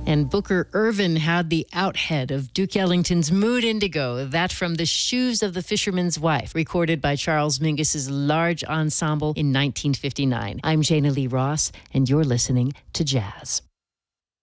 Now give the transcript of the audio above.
And Booker Ervin had the outhead of Duke Ellington's Mood Indigo, that from The Shoes of the Fisherman's Wife, recorded by Charles Mingus's large ensemble in 1959. I'm Jana Lee Ross, and you're listening to Jazz.